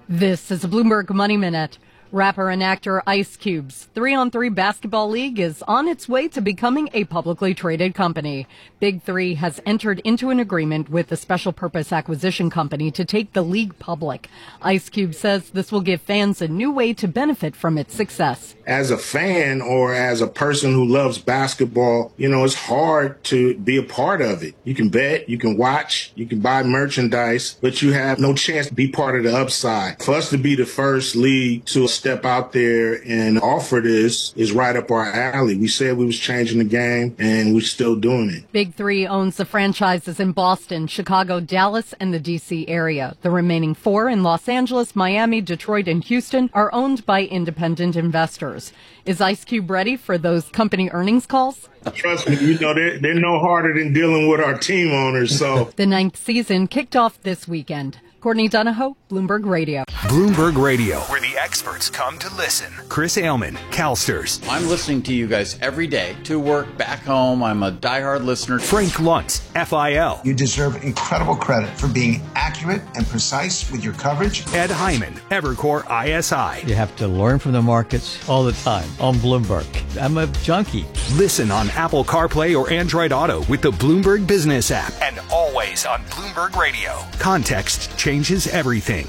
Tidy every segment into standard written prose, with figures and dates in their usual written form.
This is a Bloomberg Money Minute. Rapper and actor Ice Cube's 3-on-3 basketball league is on its way to becoming a publicly traded company. Big 3 has entered into an agreement with a special purpose acquisition company to take the league public. Ice Cube says this will give fans a new way to benefit from its success. As a fan or as a person who loves basketball, it's hard to be a part of it. You can bet, you can watch, you can buy merchandise, but you have no chance to be part of the upside. For us to be the first league to step out there and offer this is right up our alley. We said we was changing the game, and we're still doing it. Big 3 owns the franchises in Boston, Chicago, Dallas, and the D.C. area. The remaining 4 in Los Angeles, Miami, Detroit, and Houston are owned by independent investors. Is Ice Cube ready for those company earnings calls? Trust me, they're no harder than dealing with our team owners. So the 9th season kicked off this weekend. Courtney Donahoe, Bloomberg Radio. Bloomberg Radio, where the experts come to listen. Chris Ailman, CalSTRS. I'm listening to you guys every day, to work, back home. I'm a diehard listener. Frank Luntz, FIL. You deserve incredible credit for being accurate and precise with your coverage. Ed Hyman, Evercore ISI. You have to learn from the markets all the time on Bloomberg. I'm a junkie. Listen on Apple CarPlay or Android Auto with the Bloomberg Business app. And always on Bloomberg Radio. Context changes everything.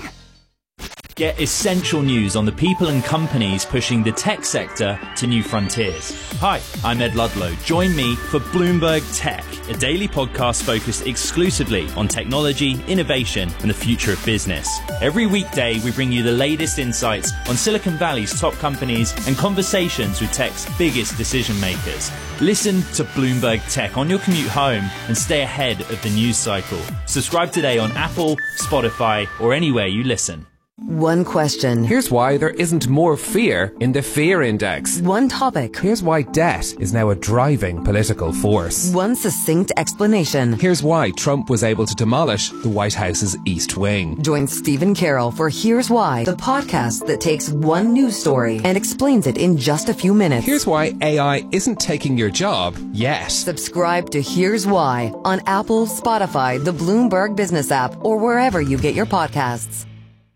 Get essential news on the people and companies pushing the tech sector to new frontiers. Hi, I'm Ed Ludlow. Join me for Bloomberg Tech, a daily podcast focused exclusively on technology, innovation, and the future of business. Every weekday, we bring you the latest insights on Silicon Valley's top companies and conversations with tech's biggest decision makers. Listen to Bloomberg Tech on your commute home and stay ahead of the news cycle. Subscribe today on Apple, Spotify, or anywhere you listen. One question. Here's why there isn't more fear in the fear index. One topic. Here's why debt is now a driving political force. One succinct explanation. Here's why Trump was able to demolish the White House's East Wing. Join Stephen Carroll for Here's Why, the podcast that takes one news story and explains it in just a few minutes. Here's why AI isn't taking your job yet. Subscribe to Here's Why on Apple, Spotify, the Bloomberg Business app, or wherever you get your podcasts.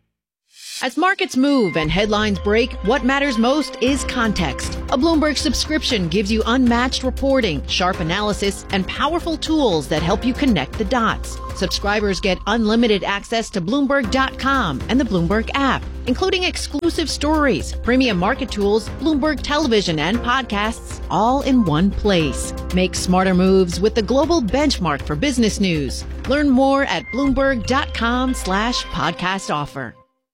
As markets move and headlines break, what matters most is context. A Bloomberg subscription gives you unmatched reporting, sharp analysis, and powerful tools that help you connect the dots. Subscribers get unlimited access to Bloomberg.com and the Bloomberg app, including exclusive stories, premium market tools, Bloomberg television, and podcasts, all in one place. Make smarter moves with the global benchmark for business news. Learn more at Bloomberg.com/podcast offer.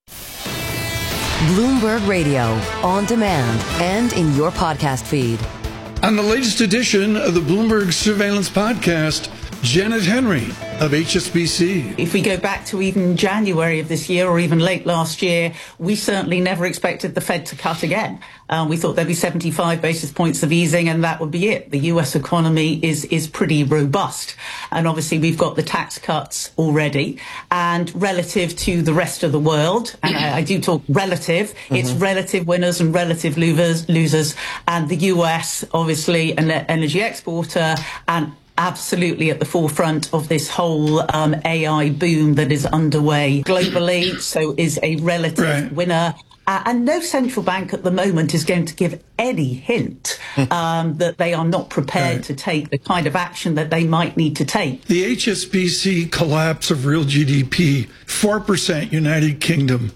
Bloomberg Radio, on demand and in your podcast feed. On the latest edition of the Bloomberg Surveillance Podcast, Janet Henry of HSBC. If we go back to even January of this year or even late last year, we certainly never expected the Fed to cut again. We thought there'd be 75 basis points of easing and that would be it. The US economy is pretty robust. And obviously we've got the tax cuts already. And relative to the rest of the world, and I do talk relative, it's relative winners and relative losers. And the US, obviously, a net energy exporter and absolutely at the forefront of this whole AI boom that is underway globally, so is a relative winner. And no central bank at the moment is going to give any hint that they are not prepared to take the kind of action that they might need to take. The HSBC collapse of real GDP, 4% United Kingdom,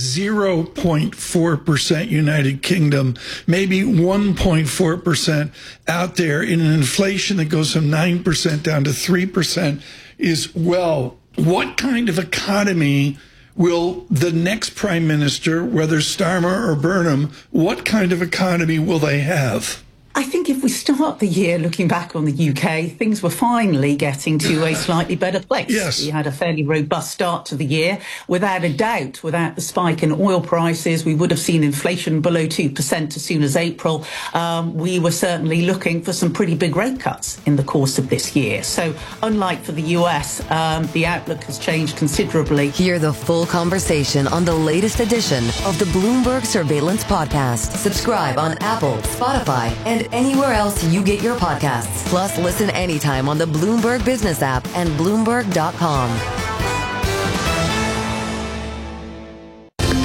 0.4% United Kingdom, maybe 1.4% out there in an inflation that goes from 9% down to 3% is, well, what kind of economy will the next prime minister, whether Starmer or Burnham, what kind of economy will they have? I think if we start the year looking back on the UK, things were finally getting to a slightly better place. Yes. We had a fairly robust start to the year. Without a doubt, without the spike in oil prices, we would have seen inflation below 2% as soon as April. We were certainly looking for some pretty big rate cuts in the course of this year. So unlike for the US, the outlook has changed considerably. Hear the full conversation on the latest edition of the Bloomberg Surveillance Podcast. Subscribe on Apple, Spotify, and anywhere else you get your podcasts. Plus, listen anytime on the Bloomberg Business app and Bloomberg.com.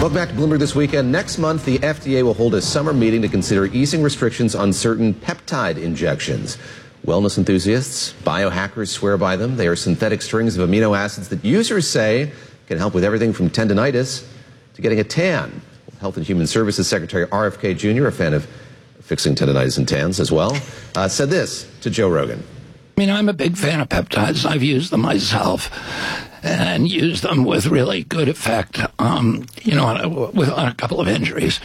Welcome back to Bloomberg This Weekend. Next month, the FDA will hold a summer meeting to consider easing restrictions on certain peptide injections. Wellness enthusiasts, biohackers swear by them. They are synthetic strings of amino acids that users say can help with everything from tendinitis to getting a tan. Health and Human Services Secretary RFK Jr., a fan of fixing tendinitis and tans as well, said this to Joe Rogan. I mean, I'm a big fan of peptides. I've used them myself and used them with really good effect, on a couple of injuries.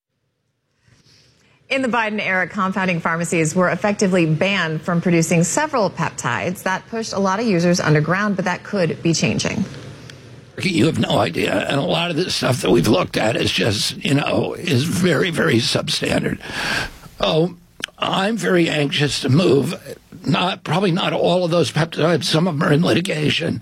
In the Biden era, compounding pharmacies were effectively banned from producing several peptides. That pushed a lot of users underground, but that could be changing. You have no idea. And a lot of this stuff that we've looked at is just, is very, very substandard. Oh, I'm very anxious to move, probably not all of those peptides, some of them are in litigation,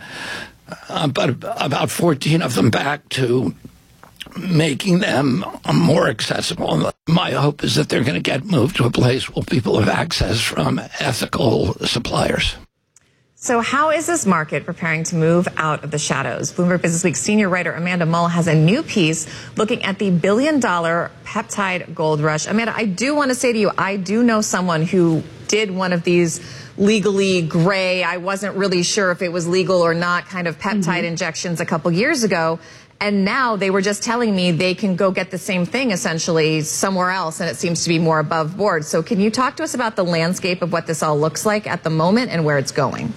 but about 14 of them back to making them more accessible. My hope is that they're going to get moved to a place where people have access from ethical suppliers. So how is this market preparing to move out of the shadows? Bloomberg Businessweek senior writer Amanda Mull has a new piece looking at the billion-dollar peptide gold rush. Amanda, I do want to say to you, I do know someone who did one of these legally gray, I wasn't really sure if it was legal or not, kind of peptide injections a couple years ago. And now they were just telling me they can go get the same thing essentially somewhere else, and it seems to be more above board. So can you talk to us about the landscape of what this all looks like at the moment and where it's going?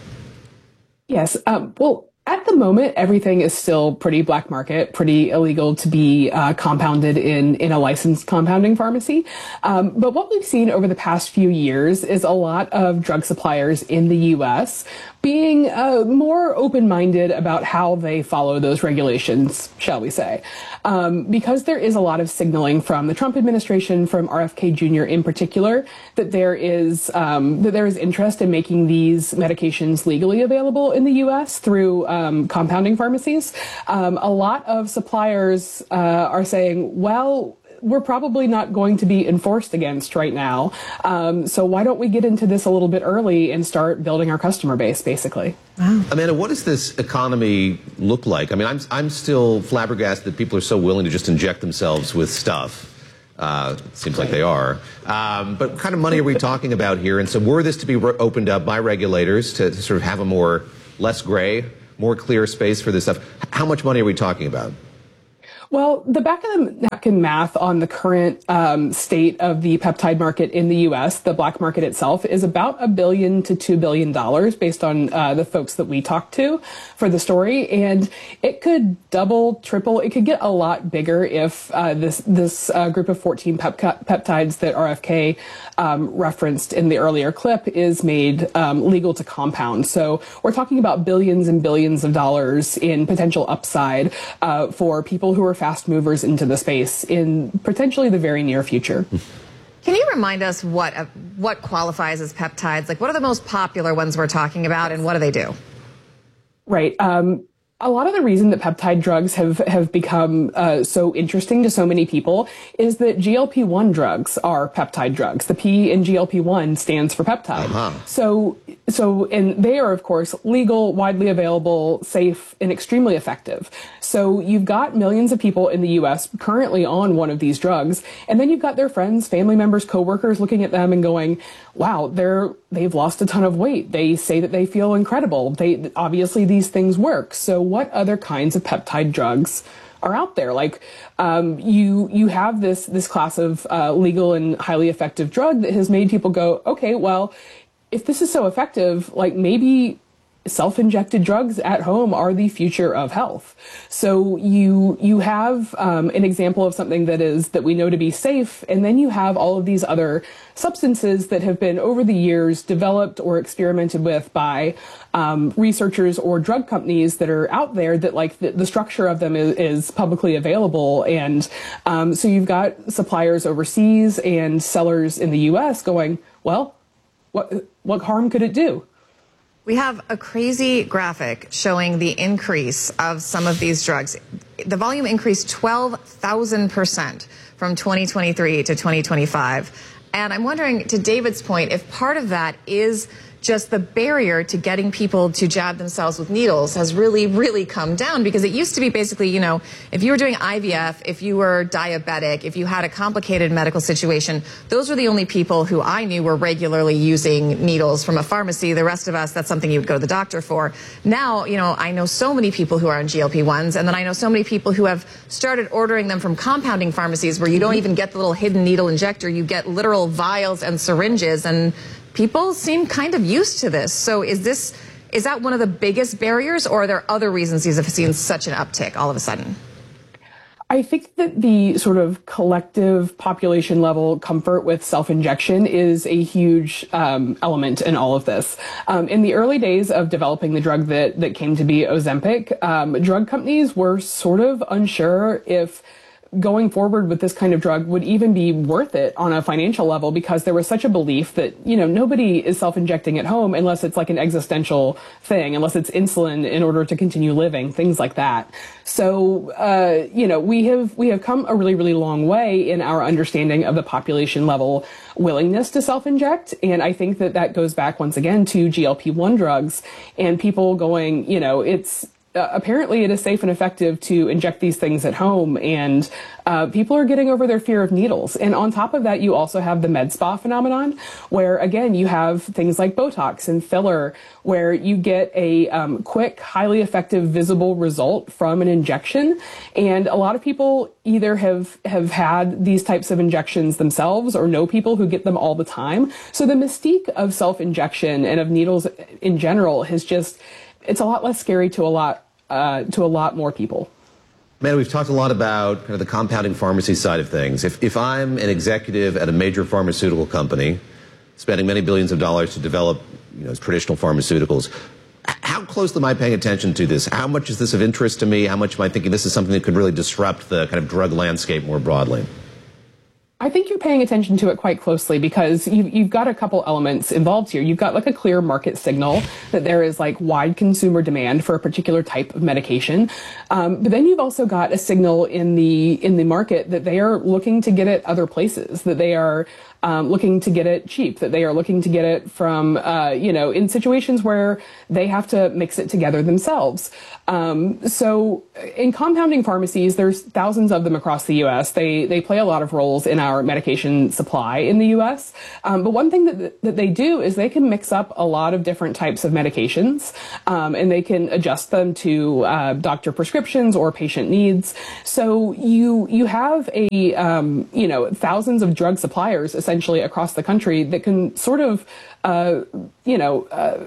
Yes. Well, at the moment, everything is still pretty black market, pretty illegal to be compounded in a licensed compounding pharmacy. But what we've seen over the past few years is a lot of drug suppliers in the U.S. being more open-minded about how they follow those regulations, shall we say. Because there is a lot of signaling from the Trump administration, from RFK Jr. in particular, that there is interest in making these medications legally available in the U.S. through compounding pharmacies. A lot of suppliers are saying, well, we're probably not going to be enforced against right now. So why don't we get into this a little bit early and start building our customer base, basically? Wow. Amanda, what does this economy look like? I mean, I'm still flabbergasted that people are so willing to just inject themselves with stuff. Seems like they are. But what kind of money are we talking about here? And so were this to be opened up by regulators to sort of have a less gray, more clear space for this stuff, how much money are we talking about? Well, the back of the napkin math on the current state of the peptide market in the U.S., the black market itself, is about $1 billion to $2 billion based on the folks that we talked to for the story. And it could double, triple. It could get a lot bigger if this group of 14 peptides that RFK referenced in the earlier clip is made legal to compound. So we're talking about billions and billions of dollars in potential upside for people who are fast movers into the space in potentially the very near future. Can you remind us what qualifies as peptides? Like, what are the most popular ones we're talking about, and what do they do? Right. A lot of the reason that peptide drugs have become so interesting to so many people is that GLP-1 drugs are peptide drugs. The P in GLP-1 stands for peptide. So, and they are, of course, legal, widely available, safe, and extremely effective. So you've got millions of people in the U.S. currently on one of these drugs, and then you've got their friends, family members, coworkers looking at them and going, wow, they've lost a ton of weight. They say that they feel incredible. Obviously these things work. So what other kinds of peptide drugs are out there? Like, you have this class of legal and highly effective drug that has made people go, okay, well, if this is so effective, like maybe self-injected drugs at home are the future of health. So you have an example of something that we know to be safe, and then you have all of these other substances that have been over the years developed or experimented with by researchers or drug companies that are out there that like the structure of them is publicly available. And so you've got suppliers overseas and sellers in the U.S. going, well, what harm could it do? We have a crazy graphic showing the increase of some of these drugs. The volume increased 12,000% from 2023 to 2025. And I'm wondering, to David's point, if part of that is just the barrier to getting people to jab themselves with needles has really, really come down, because it used to be basically, you know, if you were doing IVF, if you were diabetic, if you had a complicated medical situation, those were the only people who I knew were regularly using needles from a pharmacy. The rest of us, that's something you would go to the doctor for. Now, you know, I know so many people who are on GLP-1s, and then I know so many people who have started ordering them from compounding pharmacies where you don't even get the little hidden needle injector. You get literal vials and syringes, and people seem kind of used to this. So is that one of the biggest barriers, or are there other reasons these have seen such an uptick all of a sudden? I think that the sort of collective population level comfort with self-injection is a huge element in all of this. In the early days of developing the drug that came to be Ozempic, drug companies were sort of unsure if going forward with this kind of drug would even be worth it on a financial level, because there was such a belief that, you know, nobody is self-injecting at home unless it's like an existential thing, unless it's insulin in order to continue living, things like that. So, you know, we have come a really, really long way in our understanding of the population level willingness to self-inject. And I think that goes back once again to GLP-1 drugs and people going, you know, apparently it is safe and effective to inject these things at home, and people are getting over their fear of needles. And on top of that, you also have the med spa phenomenon, where again, you have things like Botox and filler, where you get a quick, highly effective, visible result from an injection. And a lot of people either have had these types of injections themselves or know people who get them all the time. So the mystique of self-injection and of needles in general it's a lot less scary to a lot more people. Man, we've talked a lot about kind of the compounding pharmacy side of things. If I'm an executive at a major pharmaceutical company, spending many billions of dollars to develop, you know, traditional pharmaceuticals, how closely am I paying attention to this? How much is this of interest to me? How much am I thinking this is something that could really disrupt the kind of drug landscape more broadly? I think you're paying attention to it quite closely, because you've got a couple elements involved here. You've got like a clear market signal that there is like wide consumer demand for a particular type of medication. But then you've also got a signal in the market that they are looking to get it other places, that they are looking to get it cheap, that they are looking to get it from, you know, in situations where they have to mix it together themselves. So in compounding pharmacies, there's thousands of them across the U.S. They play a lot of roles in our medication supply in the U.S. But one thing that they do is they can mix up a lot of different types of medications, and they can adjust them to doctor prescriptions or patient needs. So you have you know, thousands of drug suppliers essentially across the country that can sort of, you know,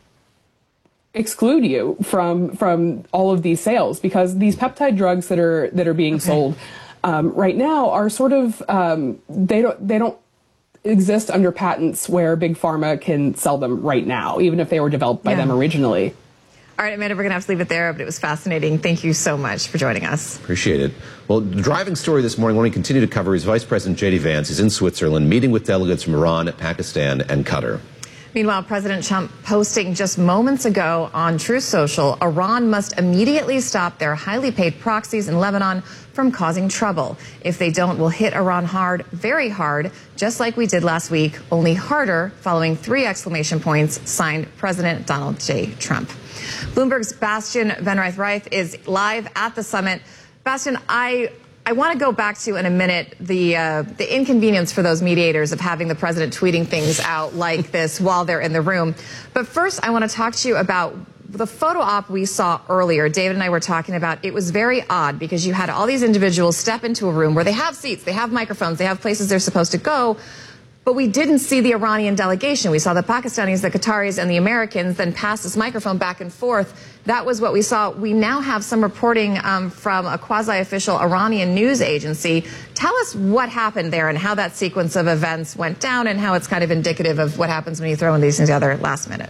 exclude you from all of these sales, because these peptide drugs that are being sold right now are sort of they don't exist under patents where big pharma can sell them right now, even if they were developed by them originally. All right, Amanda, we're going to have to leave it there, but it was fascinating. Thank you so much for joining us. Appreciate it. Well, the driving story this morning, when we continue to cover, is Vice President J.D. Vance is in Switzerland meeting with delegates from Iran, Pakistan, and Qatar. Meanwhile, President Trump posting just moments ago on Truth Social, Iran must immediately stop their highly paid proxies in Lebanon from causing trouble. If they don't, we'll hit Iran hard, very hard, just like we did last week, only harder, following 3 exclamation points, signed President Donald J. Trump. Bloomberg's Bastian Van Reith is live at the summit. Bastian, I want to go back to in a minute the inconvenience for those mediators of having the president tweeting things out like this while they're in the room. But first, I want to talk to you about the photo op we saw earlier. David and I were talking about it was very odd because you had all these individuals step into a room where they have seats, they have microphones, they have places they're supposed to go. But we didn't see the Iranian delegation. We saw the Pakistanis, the Qataris, and the Americans then pass this microphone back and forth. That was what we saw. We now have some reporting from a quasi-official Iranian news agency. Tell us what happened there and how that sequence of events went down and how it's kind of indicative of what happens when you throw in these things together last minute.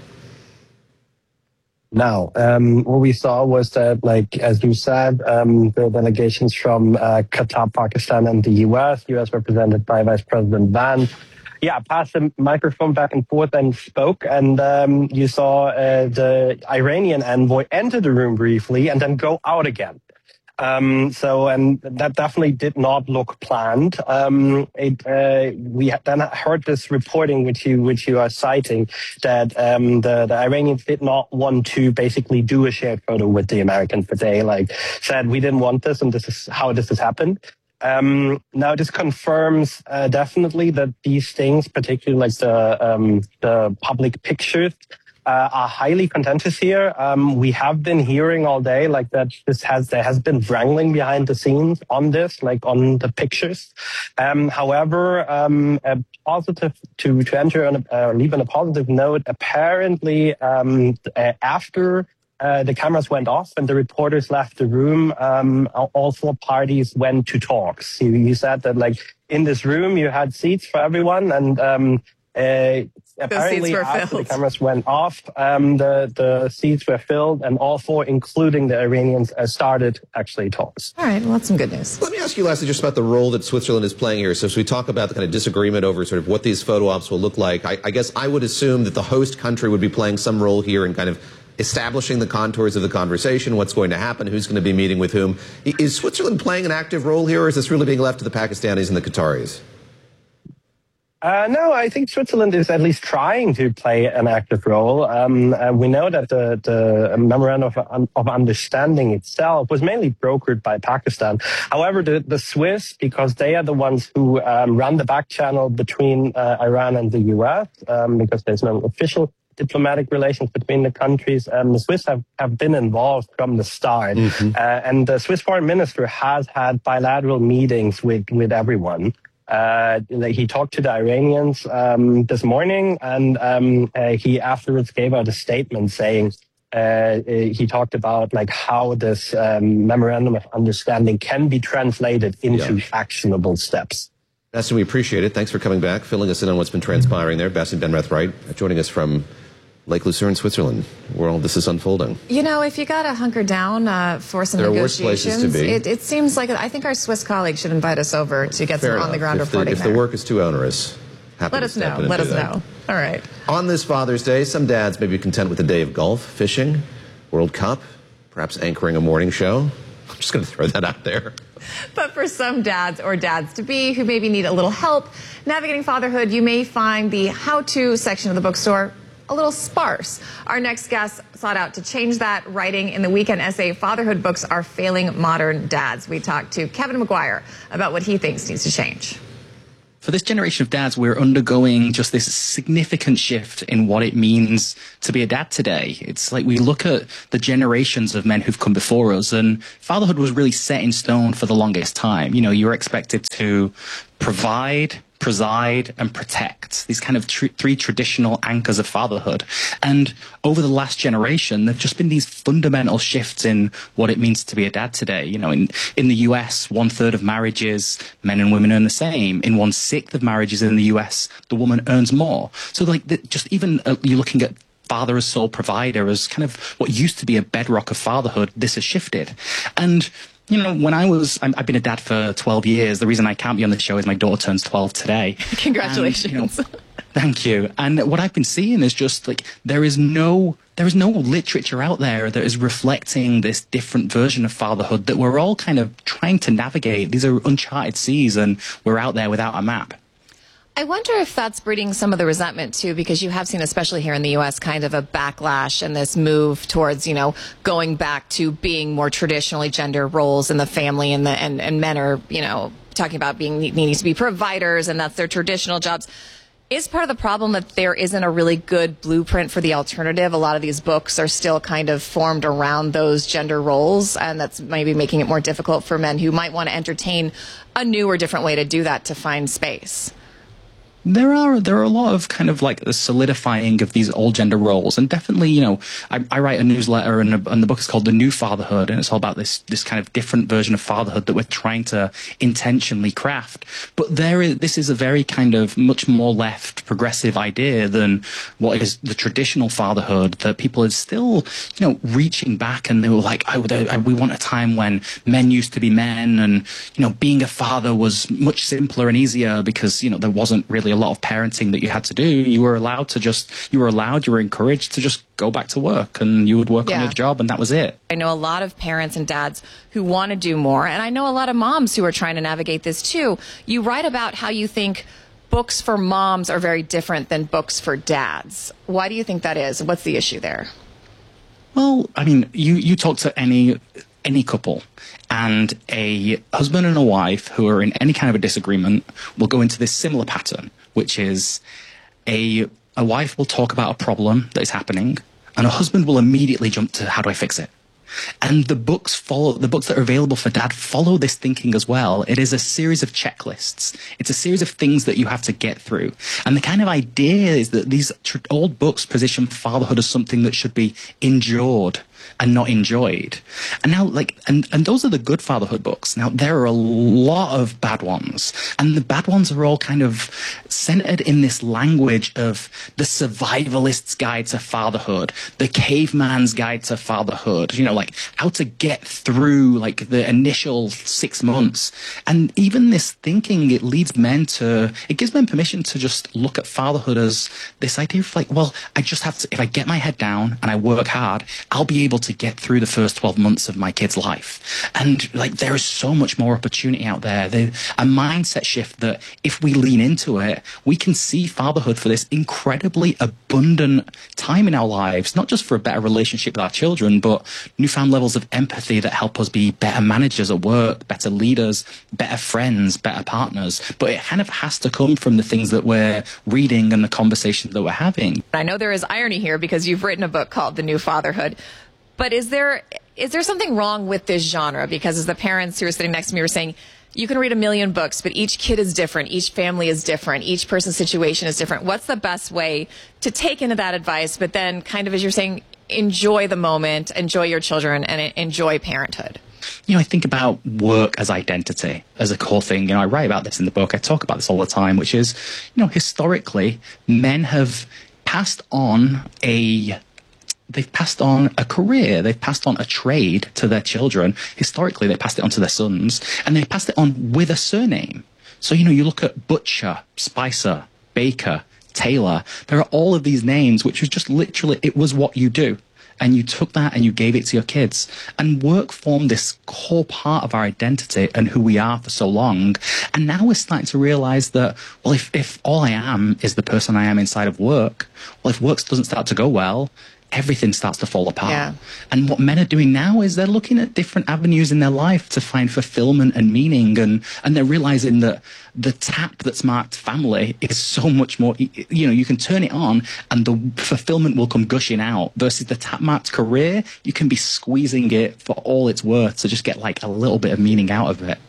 Now, what we saw was that, like, as you said, the delegations from Qatar, Pakistan, and the U.S. represented by Vice President Vance, passed the microphone back and forth and spoke. And you saw the Iranian envoy enter the room briefly and then go out again. And that definitely did not look planned. We then heard this reporting which you are citing, that the Iranians did not want to basically do a shared photo with the Americans, but they said we didn't want this, and this is how this has happened. Now this confirms definitely that these things, particularly the public pictures, are highly contentious here. We have been hearing all day that there has been wrangling behind the scenes on this, on the pictures. However, a positive to enter on leave on a positive note. Apparently, after the cameras went off and the reporters left the room, all four parties went to talks. You said that in this room you had seats for everyone, and apparently after the cameras went off, the seats were filled, and all four, including the Iranians, started actually talks. All right, well, that's some good news. Let me ask you lastly just about the role that Switzerland is playing here. So as we talk about the kind of disagreement over sort of what these photo ops will look like, I guess I would assume that the host country would be playing some role here in kind of establishing the contours of the conversation, what's going to happen, who's going to be meeting with whom. Is Switzerland playing an active role here, or is this really being left to the Pakistanis and the Qataris? No, I think Switzerland is at least trying to play an active role. We know that the memorandum of understanding itself was mainly brokered by Pakistan. However, the Swiss, because they are the ones who run the back channel between Iran and the U.S., because there's no official diplomatic relations between the countries, the Swiss have been involved from the start. Mm-hmm. And the Swiss foreign minister has had bilateral meetings with everyone. He talked to the Iranians this morning, and he afterwards gave out a statement saying he talked about how this memorandum of understanding can be translated into actionable steps. Bastian, we appreciate it. Thanks for coming back, filling us in on what's been transpiring there. Bastian Benrath-Wright joining us from Lake Lucerne, Switzerland, where all this is unfolding. If you got to hunker down for some negotiations, it seems like I think our Swiss colleagues should invite us over to get some on-the-ground reporting. If the work is too onerous, let us know. Let us know. All right. On this Father's Day, some dads may be content with a day of golf, fishing, World Cup, perhaps anchoring a morning show. I'm just going to throw that out there. But for some dads or dads-to-be who maybe need a little help navigating fatherhood, you may find the how-to section of the bookstore a little sparse. Our next guest sought out to change that, writing in the weekend essay, Fatherhood Books Are Failing Modern Dads. We talked to Kevin McGuire about what he thinks needs to change. For this generation of dads, we're undergoing just this significant shift in what it means to be a dad today. It's like we look at the generations of men who've come before us, and fatherhood was really set in stone for the longest time. You were expected to provide, preside, and protect, these kind of three traditional anchors of fatherhood. And over the last generation, there've just been these fundamental shifts in what it means to be a dad today. In the US, 1/3 of marriages, men and women earn the same. In 1/6 of marriages in the US, the woman earns more. So just even you're looking at father as sole provider as kind of what used to be a bedrock of fatherhood, this has shifted. And when I've been a dad for 12 years. The reason I can't be on the show is my daughter turns 12 today. Congratulations. And, thank you. And what I've been seeing is just there is no literature out there that is reflecting this different version of fatherhood that we're all kind of trying to navigate. These are uncharted seas, and we're out there without a map. I wonder if that's breeding some of the resentment, too, because you have seen, especially here in the U.S., kind of a backlash and this move towards, going back to being more traditionally gender roles in the family, and men are, talking about needing to be providers, and that's their traditional jobs. Is part of the problem that there isn't a really good blueprint for the alternative? A lot of these books are still kind of formed around those gender roles, and that's maybe making it more difficult for men who might want to entertain a new or different way to do that to find space. There are a lot of kind of the solidifying of these old gender roles, and definitely, I write a newsletter, and the book is called The New Fatherhood, and it's all about this kind of different version of fatherhood that we're trying to intentionally craft. But this is a very kind of much more left progressive idea than what is the traditional fatherhood that people are still, reaching back, and they were like, we want a time when men used to be men, and being a father was much simpler and easier because there wasn't really a lot of parenting that you had to do. You were encouraged to just go back to work, and you would work on your job, and that was it. I know a lot of parents and dads who want to do more, and I know a lot of moms who are trying to navigate this too. You write about how you think books for moms are very different than books for dads. Why do you think that is? What's the issue there? Well, I mean, you talk to any couple, and a husband and a wife who are in any kind of a disagreement will go into this similar pattern, which is a wife will talk about a problem that is happening, and a husband will immediately jump to, how do I fix it? And the books that are available for dad follow this thinking as well. It is a series of checklists. It's a series of things that you have to get through. And the kind of idea is that these old books position fatherhood as something that should be endured and not enjoyed. And now, and those are the good fatherhood books. Now, there are a lot of bad ones, and the bad ones are all kind of centered in this language of the survivalist's guide to fatherhood, the caveman's guide to fatherhood, like how to get through like the initial 6 months. And even this thinking, it gives men permission to just look at fatherhood as this idea of like, well, I just have to, if I get my head down and I work hard, I'll be able to get through the first 12 months of my kid's life. And like, there is so much more opportunity out there. A mindset shift that if we lean into it, we can see fatherhood for this incredibly abundant time in our lives, not just for a better relationship with our children, but newfound levels of empathy that help us be better managers at work, better leaders, better friends, better partners. But it kind of has to come from the things that we're reading and the conversations that we're having. I know there is irony here because you've written a book called The New Fatherhood. But is there something wrong with this genre? Because as the parents who are sitting next to me were saying, you can read 1 million books, but each kid is different. Each family is different. Each person's situation is different. What's the best way to take into that advice, but then kind of, as you're saying, enjoy the moment, enjoy your children, and enjoy parenthood? I think about work as identity, as a core thing. I write about this in the book. I talk about this all the time, which is, historically, men have passed on they've passed on a career, they've passed on a trade to their children. Historically, they passed it on to their sons, and they passed it on with a surname. So, you look at Butcher, Spicer, Baker, Taylor. There are all of these names, which was just literally, it was what you do. And you took that and you gave it to your kids. And work formed this core part of our identity and who we are for so long. And now we're starting to realize that, well, if all I am is the person I am inside of work, well, if work doesn't start to go well, everything starts to fall apart. Yeah. And what men are doing now is they're looking at different avenues in their life to find fulfillment and meaning, and they're realizing that the tap that's marked family is so much more, you can turn it on and the fulfillment will come gushing out, versus the tap marked career, you can be squeezing it for all it's worth to just get like a little bit of meaning out of it.